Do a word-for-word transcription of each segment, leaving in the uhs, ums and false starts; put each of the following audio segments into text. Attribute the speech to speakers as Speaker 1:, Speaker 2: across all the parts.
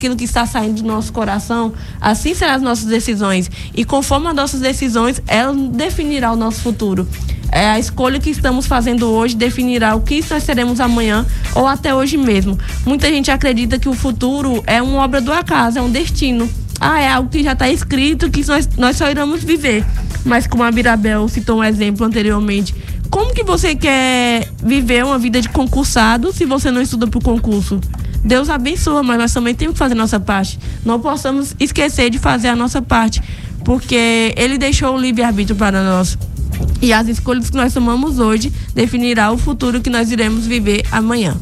Speaker 1: aquilo que está saindo do nosso coração, assim serão as nossas decisões. E conforme as nossas decisões, ela definirá o nosso futuro. É, a escolha que estamos fazendo hoje definirá o que nós seremos amanhã ou até hoje mesmo. Muita gente acredita que o futuro é uma obra do acaso, é um destino. Ah, é algo que já está escrito, que nós, nós só iremos viver. Mas como a Mirabel citou um exemplo anteriormente, como que você quer viver uma vida de concursado se você não estuda para o concurso? Deus abençoa, mas nós também temos que fazer a nossa parte. Não possamos esquecer de fazer a nossa parte, porque Ele deixou o livre-arbítrio para nós. E as escolhas que nós tomamos hoje definirá o futuro que nós iremos viver amanhã.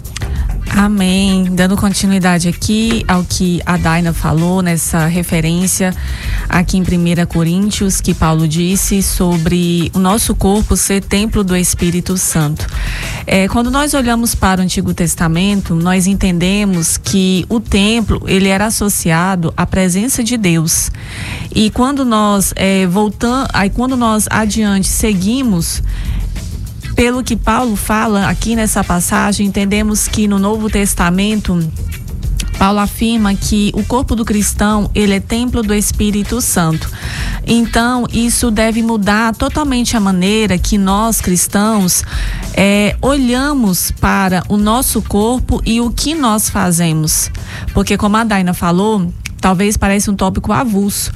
Speaker 2: Amém. Dando continuidade aqui ao que a Daina falou, nessa referência aqui em primeira Coríntios, que Paulo disse sobre o nosso corpo ser templo do Espírito Santo. É, quando nós olhamos para o Antigo Testamento, nós entendemos que o templo, ele era associado à presença de Deus. E quando nós é, voltamos, aí quando nós adiante seguimos, pelo que Paulo fala aqui nessa passagem, entendemos que no Novo Testamento, Paulo afirma que o corpo do cristão, ele é templo do Espírito Santo. Então, isso deve mudar totalmente a maneira que nós, cristãos, é, olhamos para o nosso corpo e o que nós fazemos. Porque, como a Daina falou, talvez pareça um tópico avulso,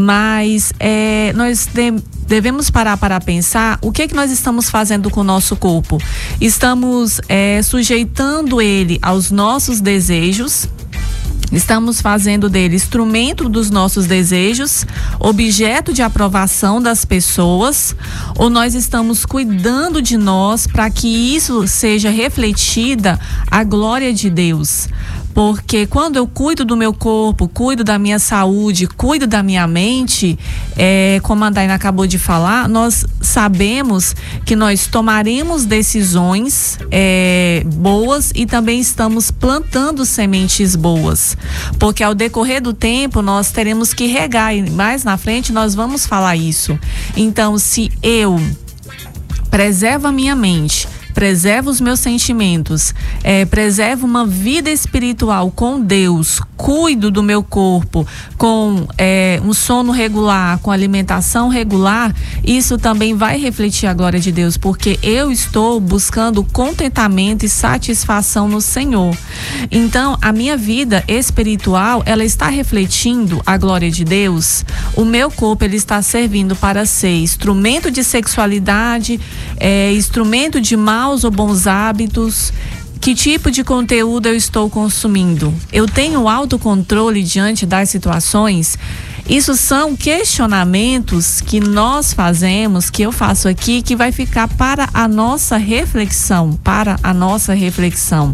Speaker 2: mas é, nós de, devemos parar para pensar o que é que nós estamos fazendo com o nosso corpo. Estamos é, sujeitando ele aos nossos desejos, estamos fazendo dele instrumento dos nossos desejos, objeto de aprovação das pessoas, ou nós estamos cuidando de nós para que isso seja refletida a glória de Deus? Porque quando eu cuido do meu corpo, cuido da minha saúde, cuido da minha mente, é, como a Daina acabou de falar, nós sabemos que nós tomaremos decisões é, boas e também estamos plantando sementes boas. Porque ao decorrer do tempo nós teremos que regar e mais na frente nós vamos falar isso. Então, se eu preservo a minha mente, preservo os meus sentimentos, é, preservo uma vida espiritual com Deus, cuido do meu corpo com é, um sono regular, com alimentação regular, isso também vai refletir a glória de Deus, porque eu estou buscando contentamento e satisfação no Senhor. Então, a minha vida espiritual, ela está refletindo a glória de Deus. O meu corpo, ele está servindo para ser instrumento de sexualidade, é, instrumento de maus ou bons hábitos. Que tipo de conteúdo eu estou consumindo? Eu tenho autocontrole diante das situações? Isso são questionamentos que nós fazemos, que eu faço aqui, que vai ficar para a nossa reflexão, para a nossa reflexão.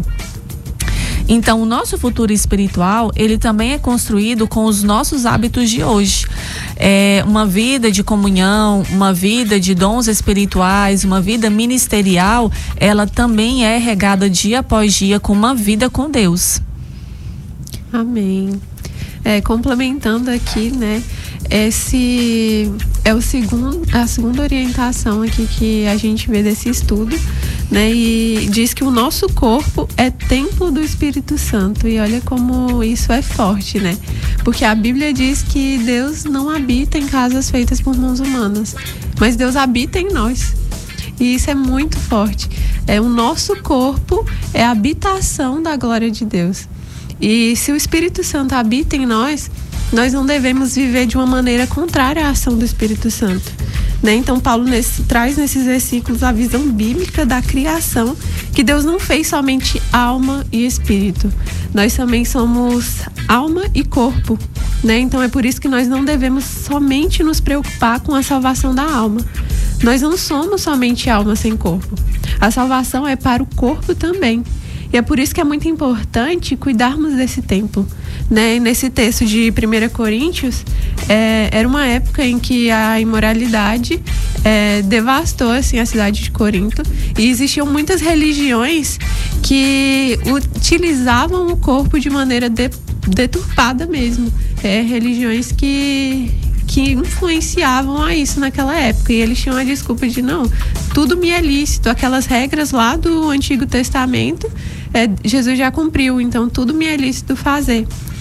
Speaker 2: Então, o nosso futuro espiritual, ele também é construído com os nossos hábitos de hoje. É uma vida de comunhão, uma vida de dons espirituais, uma vida ministerial, ela também é regada dia após dia com uma vida com Deus.
Speaker 3: Amém. É, complementando aqui, né? Esse é o segundo, a segunda orientação aqui que a gente vê desse estudo, né? E diz que o nosso corpo é templo do Espírito Santo. E olha como isso é forte, né? Porque a Bíblia diz que Deus não habita em casas feitas por mãos humanas, mas Deus habita em nós. E isso é muito forte. É, o nosso corpo é a habitação da glória de Deus. E se o Espírito Santo habita em nós, nós não devemos viver de uma maneira contrária à ação do Espírito Santo, né? Então Paulo nesse, traz nesses versículos a visão bíblica da criação, que Deus não fez somente alma e espírito, nós também somos alma e corpo, né? Então é por isso que nós não devemos somente nos preocupar com a salvação da alma. Nós não somos somente alma sem corpo, a salvação é para o corpo também. E é por isso que é muito importante cuidarmos desse templo, né? Nesse texto de primeira Coríntios, é, era uma época em que a imoralidade é, devastou assim, a cidade de Corinto, e existiam muitas religiões que utilizavam o corpo de maneira de, deturpada mesmo. É, religiões que... que influenciavam a isso naquela época, e eles tinham a desculpa de não, tudo me é lícito, aquelas regras lá do Antigo Testamento, é, Jesus já cumpriu, então tudo me é lícito fazer.